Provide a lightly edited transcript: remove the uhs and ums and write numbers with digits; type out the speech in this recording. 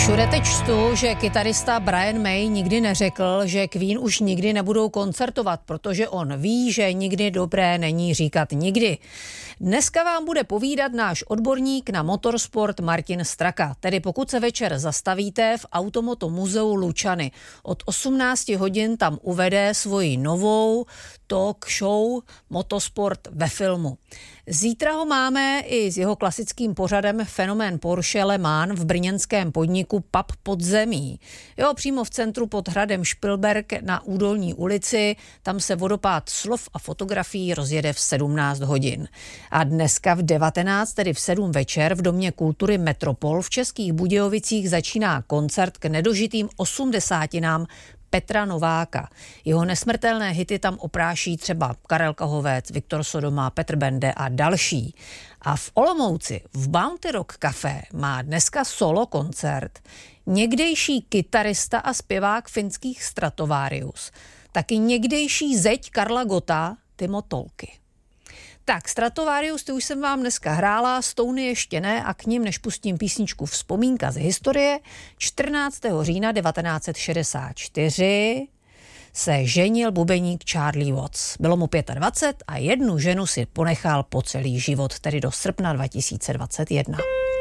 Všude teď čtu, že kytarista Brian May nikdy neřekl, že Queen už nikdy nebudou koncertovat, protože on ví, že nikdy dobré není říkat nikdy. Dneska vám bude povídat náš odborník na motorsport Martin Straka. Tedy pokud se večer zastavíte v Automoto muzeu Lučany, od 18 hodin tam uvede svoji novou talk show Motosport ve filmu. Zítra ho máme i s jeho klasickým pořadem Fenomén Porsche Le Mans v brněnském podniku Pub Podzemí. Jo, přímo v centru pod hradem Špilberk na Údolní ulici, tam se vodopád slov a fotografií rozjede v 17 hodin. A dneska v 19, tedy v 7 večer v Domě kultury Metropol v Českých Budějovicích začíná koncert k nedožitým 80. Petra Nováka. Jeho nesmrtelné hity tam opráší třeba Karel Kahovec, Viktor Sodoma, Petr Bende a další. A v Olomouci v Bounty Rock Café má dneska solo koncert někdejší kytarista a zpěvák finských Stratovarius, taky někdejší zeď Karla Gotta Timo Tolkki. Tak, Stratovarius, ty už jsem vám dneska hrála, Stony ještě ne a k nim, než pustím písničku Vzpomínka z historie, 14. října 1964 se ženil bubeník Charlie Watts. Bylo mu 25 a jednu ženu si ponechal po celý život, tedy do srpna 2021.